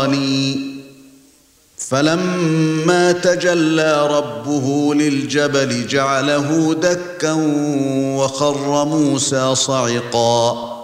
الضالين فلما تجلى ربه للجبل جعله دكا وخر موسى صعقا